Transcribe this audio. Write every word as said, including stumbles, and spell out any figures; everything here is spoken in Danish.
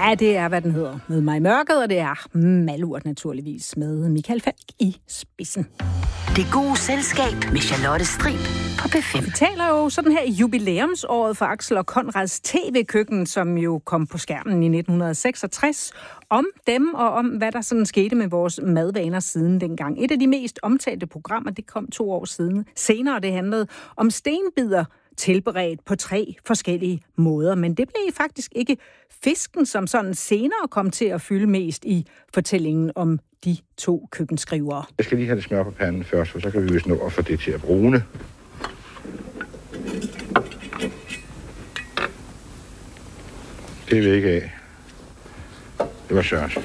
Ja, det er, hvad den hedder. Med mig i mørket, og det er Malurt naturligvis med Michael Falk i spidsen. Det gode selskab med Charlotte Strib på P fem. Vi taler jo sådan her i jubilæumsåret for Axel og Conrads tv-køkken, som jo kom på skærmen i nitten seksogtres. Om dem og om, hvad der sådan skete med vores madvaner siden dengang. Et af de mest omtalte programmer, det kom to år siden. Senere det handlede om stenbider, tilberedt på tre forskellige måder. Men det blev faktisk ikke fisken, som sådan senere kom til at fylde mest i fortællingen om de to køkkenskrivere. Jeg skal lige have det smør på panden først, for så kan vi vist nå at få det til at brune. Det vil ikke af. Det var Sørens.